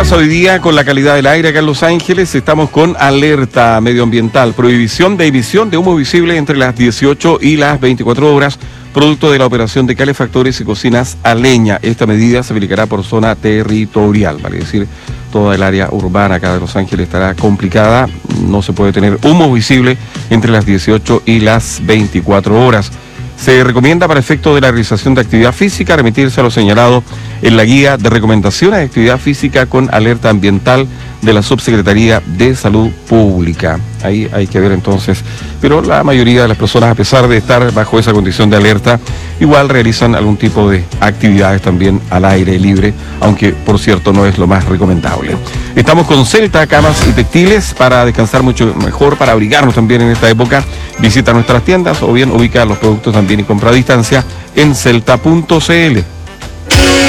pasa hoy día con la calidad del aire acá en Los Ángeles? Estamos con alerta medioambiental, prohibición de emisión de humo visible entre las 18 y las 24 horas, producto de la operación de calefactores y cocinas a leña. Esta medida se aplicará por zona territorial, vale decir, toda el área urbana acá de Los Ángeles estará complicada. No se puede tener humo visible entre las 18 y las 24 horas. Se recomienda para efecto de la realización de actividad física remitirse a lo señalado en la guía de recomendaciones de actividad física con alerta ambiental de la Subsecretaría de Salud Pública. Ahí hay que ver entonces, pero la mayoría de las personas, a pesar de estar bajo esa condición de alerta, igual realizan algún tipo de actividades también al aire libre, aunque por cierto no es lo más recomendable. Estamos con Celta, camas y textiles para descansar mucho mejor, para abrigarnos también en esta época. Visita nuestras tiendas o bien ubica los productos también y compra a distancia en celta.cl.